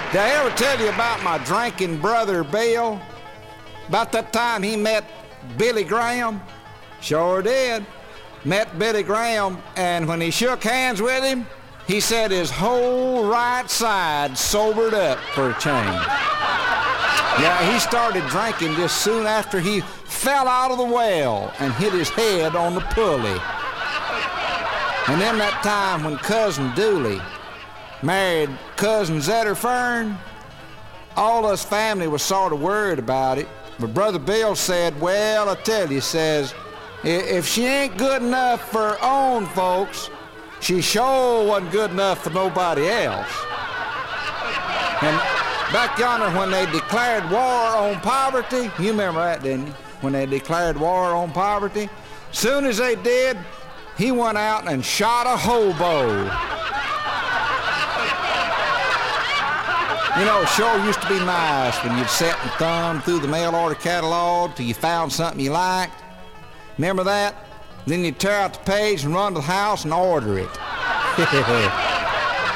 Did I ever tell you about my drinking brother, Bill? About that time he met Billy Graham? Sure did. Met Billy Graham, and when he shook hands with him, he said his whole right side sobered up for a change. Yeah, he started drinking just soon after he fell out of the well and hit his head on the pulley. And then that time when Cousin Dooley married Cousin Zetter Fern, all us family was sort of worried about it. But Brother Bill said, well, I tell you, says, if she ain't good enough for her own folks, she sure wasn't good enough for nobody else. And back yonder when they declared war on poverty, you remember that, didn't you? When they declared war on poverty, soon as they did, he went out and shot a hobo. You know, it sure used to be nice when you'd sit and thumb through the mail order catalog till you found something you liked. Remember that? Then you'd tear out the page and run to the house and order it.